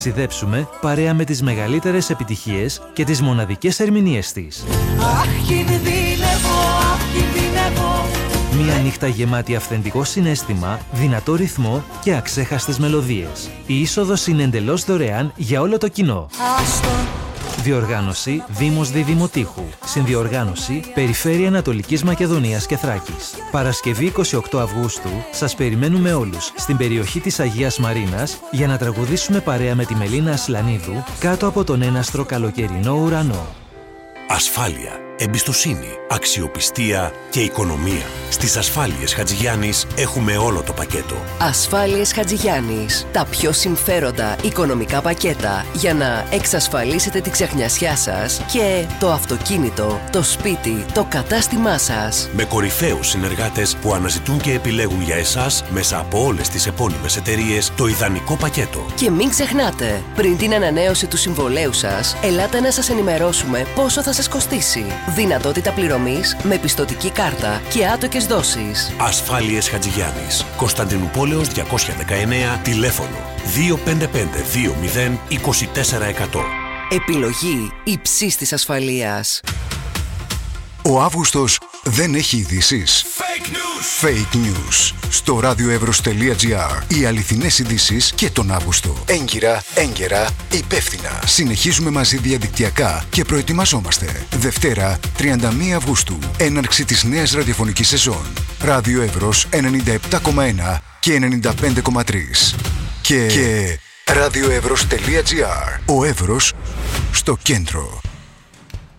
ταξιδέψουμε παρέα με τις μεγαλύτερες επιτυχίες και τις μοναδικές ερμηνείες της. Μία νύχτα γεμάτη αυθεντικό συναίσθημα, δυνατό ρυθμό και αξέχαστες μελωδίες. Η είσοδος είναι εντελώς δωρεάν για όλο το κοινό. Διοργάνωση Δήμος Διδημοτήχου. Συνδιοργάνωση Περιφέρεια Ανατολικής Μακεδονίας και Θράκης. Παρασκευή 28 Αυγούστου σας περιμένουμε όλους στην περιοχή της Αγίας Μαρίνας για να τραγουδήσουμε παρέα με τη Μελίνα Ασλανίδου κάτω από τον έναστρο καλοκαιρινό ουρανό. Ασφάλεια, εμπιστοσύνη, αξιοπιστία και οικονομία. Στις Ασφάλειες Χατζηγιάννης έχουμε όλο το πακέτο. Ασφάλειες Χατζηγιάννης. Τα πιο συμφέροντα οικονομικά πακέτα για να εξασφαλίσετε τη ξεχνιασιά σας και το αυτοκίνητο, το σπίτι, το κατάστημά σας. Με κορυφαίους συνεργάτες που αναζητούν και επιλέγουν για εσάς μέσα από όλες τις επώνυμες εταιρείες το ιδανικό πακέτο. Και μην ξεχνάτε, πριν την ανανέωση του συμβολέου σας, ελάτε να σας ενημερώσουμε πόσο θα σας κοστίσει. Δυνατότητα πληρωμής με πιστωτική κάρτα και άτοκες δόσεις. Ασφάλειες Χατζηγιάννης. Κωνσταντινούπολεως 219, τηλέφωνο 255-20-24-100. Επιλογή υψής της ασφαλείας. Ο Αύγουστος δεν έχει ειδήσεις. Fake news. Στο radioevros.gr. Οι αληθινές ειδήσεις και τον Αύγουστο. Έγκυρα, έγκαιρα, υπεύθυνα. Συνεχίζουμε μαζί διαδικτυακά και προετοιμαζόμαστε. Δευτέρα, 31 Αυγούστου. Έναρξη της νέας ραδιοφωνικής σεζόν. Ράδιο Εύρος 97,1 και 95,3. Και radioevros.gr. Ο Εύρος στο κέντρο.